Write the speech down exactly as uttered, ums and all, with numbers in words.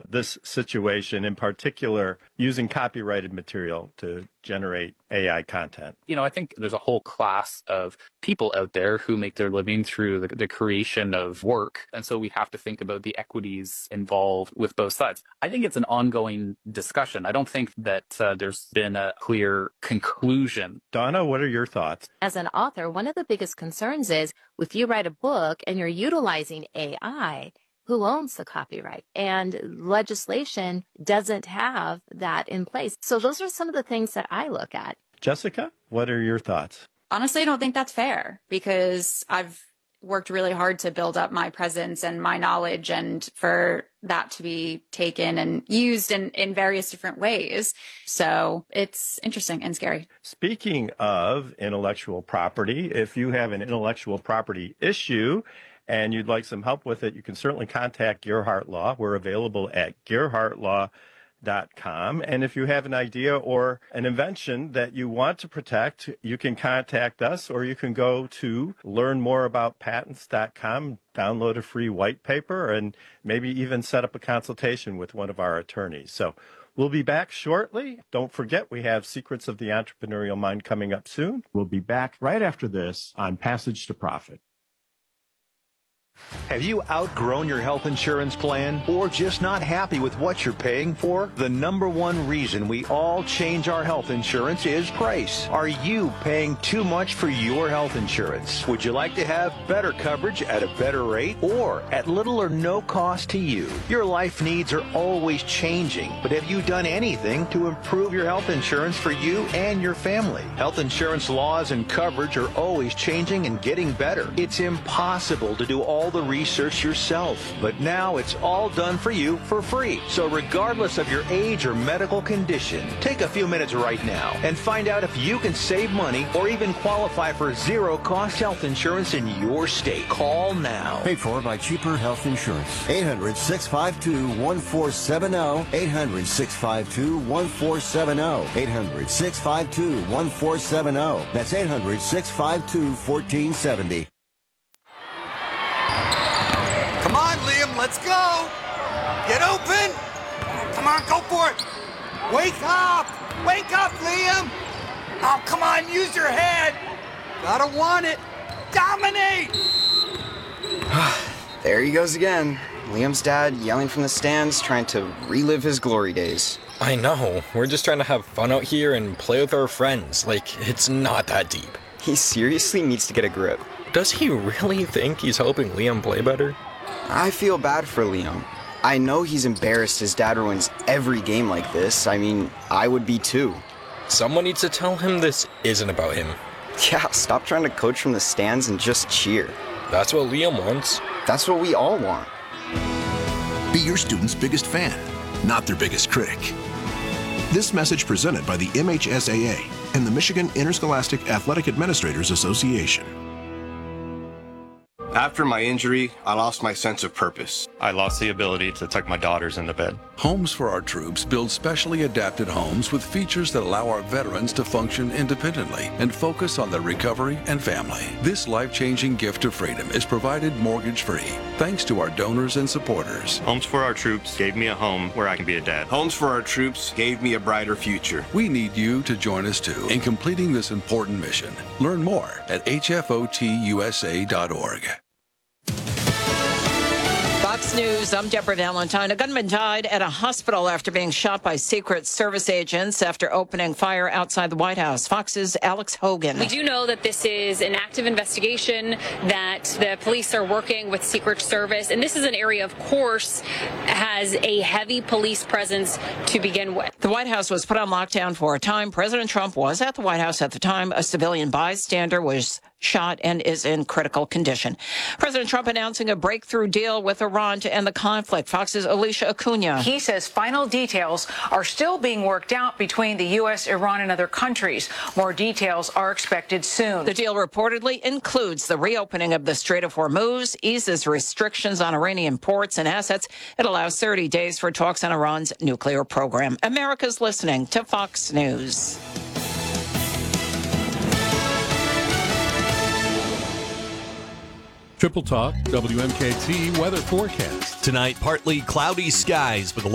this situation, in particular, using copyrighted material to generate A I content? You know, I think there's a whole class of people out there who make their living through the, the creation of work. And so we have to think about the equities involved with both sides. I think it's an ongoing discussion. I don't think that uh, there's been a clear conclusion. Donna, what are your thoughts? As an author, one of the biggest concerns is if you write a book and you're utilizing A I, who owns the copyright? And legislation doesn't have that in place. So those are some of the things that I look at. Jessica, what are your thoughts? Honestly, I don't think that's fair because I've worked really hard to build up my presence and my knowledge, and for that to be taken and used in, in various different ways. So it's interesting and scary. Speaking of intellectual property, if you have an intellectual property issue and you'd like some help with it, you can certainly contact Gerhardt Law. We're available at gerhardt law dot com. And if you have an idea or an invention that you want to protect, you can contact us, or you can go to learn more about patents dot com, download a free white paper, and maybe even set up a consultation with one of our attorneys. So we'll be back shortly. Don't forget, we have Secrets of the Entrepreneurial Mind coming up soon. We'll be back right after this on Passage to Profit. Have you outgrown your health insurance plan or just not happy with what you're paying for? The number one reason we all change our health insurance is price. Are you paying too much for your health insurance? Would you like to have better coverage at a better rate or at little or no cost to you? Your life needs are always changing, but have you done anything to improve your health insurance for you and your family? Health insurance laws and coverage are always changing and getting better. It's impossible to do all the research yourself, but now it's all done for you for free. So regardless of your age or medical condition, take a few minutes right now and find out if you can save money or even qualify for zero cost health insurance in your state. Call now. Paid for by cheaper health insurance. eight hundred, six five two, one four seven zero. eight hundred, six five two, one four seven zero. eight hundred, six five two, one four seven zero. That's eight hundred, six five two, one four seven zero. Come on, Liam, let's go! Get open! Come on, go for it! Wake up! Wake up, Liam! Oh, come on, use your head! Gotta want it! Dominate! There he goes again. Liam's dad yelling from the stands, trying to relive his glory days. I know. We're just trying to have fun out here and play with our friends. Like, it's not that deep. He seriously needs to get a grip. Does he really think he's helping Liam play better? I feel bad for Liam. I know he's embarrassed his dad ruins every game like this. I mean, I would be too. Someone needs to tell him this isn't about him. Yeah, stop trying to coach from the stands and just cheer. That's what Liam wants. That's what we all want. Be your student's biggest fan, not their biggest critic. This message presented by the M H S A A and the Michigan Interscholastic Athletic Administrators Association. After my injury, I lost my sense of purpose. I lost the ability to tuck my daughters into bed. Homes for Our Troops builds specially adapted homes with features that allow our veterans to function independently and focus on their recovery and family. This life-changing gift of freedom is provided mortgage-free thanks to our donors and supporters. Homes for Our Troops gave me a home where I can be a dad. Homes for Our Troops gave me a brighter future. We need you to join us too in completing this important mission. Learn more at H F O T U S A dot org. Fox News, I'm Deborah Valentine. A gunman died at a hospital after being shot by Secret Service agents after opening fire outside the White House. Fox's Alex Hogan. We do know that this is an active investigation, that the police are working with Secret Service, and this is an area, of course, has a heavy police presence to begin with. The White House was put on lockdown for a time. President Trump was at the White House at the time. A civilian bystander was shot and is in critical condition. President Trump announcing a breakthrough deal with Iran to end the conflict. Fox's Alicia Acuna. He says final details are still being worked out between the U S, Iran, and other countries. More details are expected soon. The deal reportedly includes the reopening of the Strait of Hormuz, eases restrictions on Iranian ports and assets. It allows thirty days for talks on Iran's nuclear program. America's listening to Fox News. Triple Talk, W M K T weather forecast. Tonight, partly cloudy skies with a